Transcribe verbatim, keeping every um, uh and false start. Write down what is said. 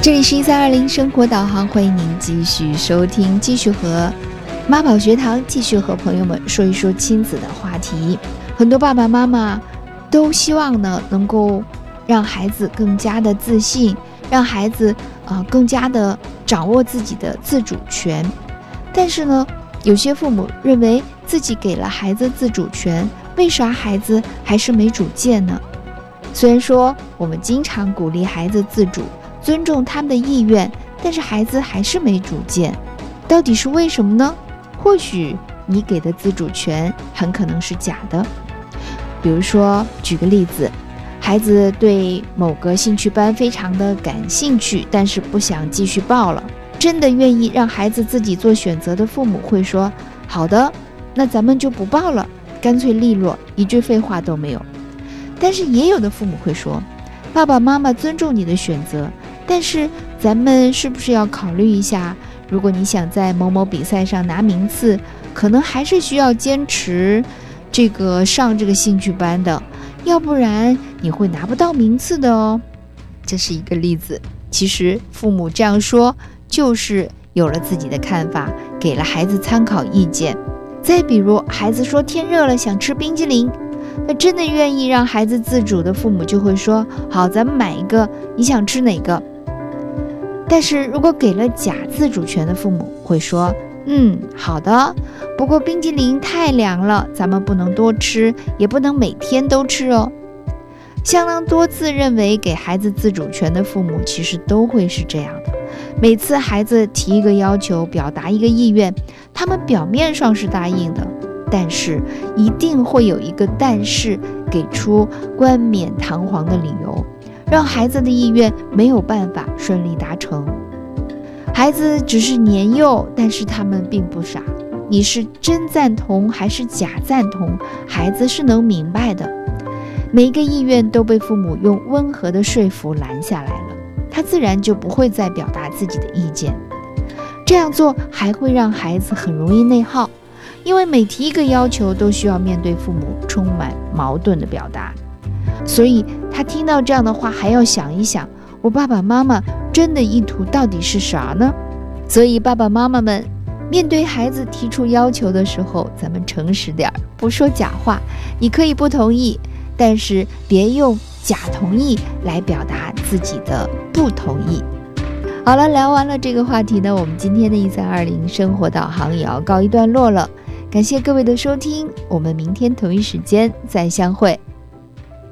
这里是一三二零生活导航，欢迎您继续收听，继续和妈宝学堂继续和朋友们说一说亲子的话题。很多爸爸妈妈都希望呢能够让孩子更加的自信，让孩子呃更加的掌握自己的自主权。但是呢，有些父母认为自己给了孩子自主权，为啥孩子还是没主见呢？虽然说我们经常鼓励孩子自主，尊重他们的意愿，但是孩子还是没主见，到底是为什么呢？或许你给的自主权很可能是假的。比如说，举个例子，孩子对某个兴趣班非常的感兴趣，但是不想继续报了。真的愿意让孩子自己做选择的父母会说，好的，那咱们就不报了，干脆利落，一句废话都没有。但是也有的父母会说，爸爸妈妈尊重你的选择，但是咱们是不是要考虑一下，如果你想在某某比赛上拿名次，可能还是需要坚持这个上这个兴趣班的，要不然你会拿不到名次的哦。这是一个例子。其实父母这样说就是有了自己的看法，给了孩子参考意见。再比如，孩子说天热了想吃冰激凌，那真的愿意让孩子自主的父母就会说，好，咱们买一个，你想吃哪个？但是如果给了假自主权的父母会说，嗯，好的，不过冰激凌太凉了，咱们不能多吃，也不能每天都吃哦。相当多自认为给孩子自主权的父母其实都会是这样的，每次孩子提一个要求，表达一个意愿，他们表面上是答应的，但是一定会有一个但是，给出冠冕堂皇的理由，让孩子的意愿没有办法顺利达成。孩子只是年幼，但是他们并不傻，你是真赞同还是假赞同，孩子是能明白的。每一个意愿都被父母用温和的说服拦下来了，他自然就不会再表达自己的意见。这样做还会让孩子很容易内耗，因为每提一个要求都需要面对父母充满矛盾的表达，所以他听到这样的话还要想一想，我爸爸妈妈真的意图到底是啥呢？所以爸爸妈妈们面对孩子提出要求的时候，咱们诚实点，不说假话。你可以不同意，但是别用假同意来表达自己的不同意。好了，聊完了这个话题呢，我们今天的一三二零生活导航也要告一段落了。感谢各位的收听，我们明天同一时间再相会。